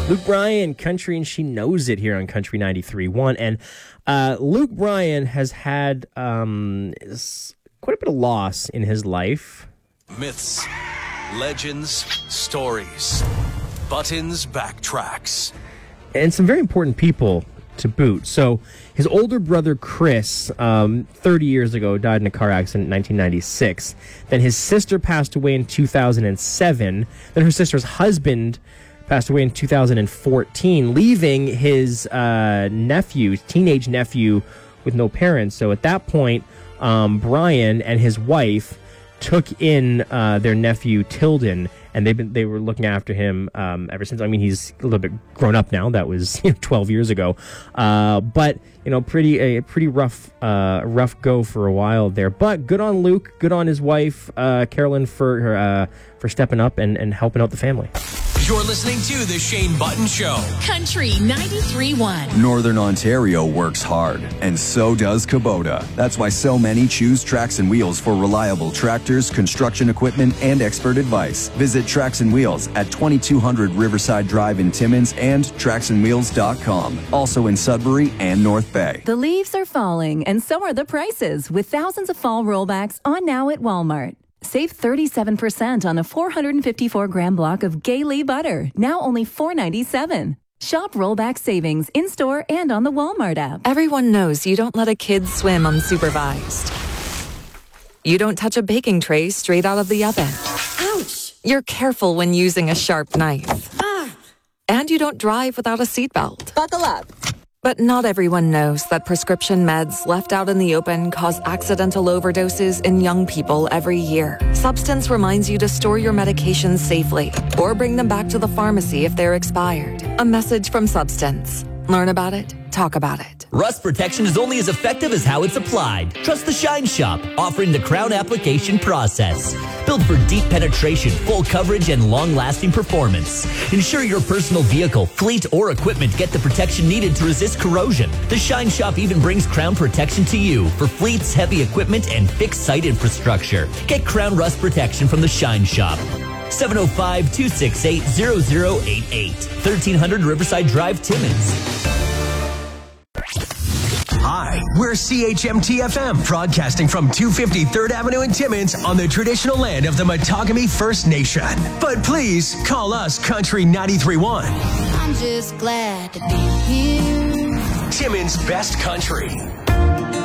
Luke Bryan, Country, and She Knows It here on Country 93.1. And Luke Bryan has had quite a bit of loss in his life. Myths, legends, stories, Buttons backtracks. And some very important people to boot. So his older brother, Chris, 30 years ago, died in a car accident in 1996. Then his sister passed away in 2007. Then her sister's husband passed away in 2014, leaving his teenage nephew, with no parents. So at that point, Bryan and his wife took in their nephew Tilden, and they were looking after him ever since. I mean, he's a little bit grown up now. That was 12 years ago, but pretty rough go for a while there. But good on Luke, good on his wife Carolyn for stepping up and helping out the family. You're listening to The Shane Button Show. Country 93.1. Northern Ontario works hard, and so does Kubota. That's why so many choose Tracks and Wheels for reliable tractors, construction equipment, and expert advice. Visit Tracks and Wheels at 2200 Riverside Drive in Timmins and tracksandwheels.com. Also in Sudbury and North Bay. The leaves are falling, and so are the prices, with thousands of fall rollbacks on now at Walmart. Save 37% on a 454-gram block of Gay butter, now only $4.97. Shop rollback savings in-store and on the Walmart app. Everyone knows you don't let a kid swim unsupervised. You don't touch a baking tray straight out of the oven. Ouch! You're careful when using a sharp knife. And you don't drive without a seatbelt. Buckle up. But not everyone knows that prescription meds left out in the open cause accidental overdoses in young people every year. Substance reminds you to store your medications safely or bring them back to the pharmacy if they're expired. A message from Substance. Learn about it. Talk about it. Rust protection is only as effective as how it's applied. Trust the Shine Shop, offering the Crown application process. Built for deep penetration, full coverage, and long-lasting performance. Ensure your personal vehicle, fleet, or equipment get the protection needed to resist corrosion. The Shine Shop even brings Crown protection to you for fleets, heavy equipment, and fixed site infrastructure. Get Crown Rust protection from the Shine Shop. 705-268-0088. 1300 Riverside Drive, Timmins. Hi, we're CHMT-FM, broadcasting from 250 3rd Avenue in Timmins on the traditional land of the Matagami First Nation. But please call us Country 93.1. I'm just glad to be here. Timmins' best country.